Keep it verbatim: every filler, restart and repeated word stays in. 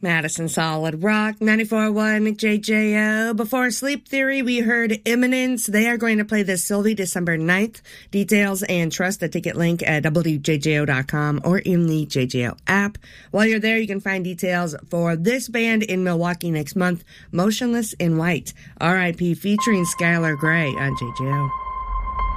Madison Solid Rock, ninety-four point one J J O. Before Sleep Theory, we heard Imminence. They are going to play this Sylvie December ninth. Details and trust the ticket link at W J J O dot com or in the J J O app. While you're there, you can find details for this band in Milwaukee next month, Motionless in White, R I P featuring Skylar Grey on J J O.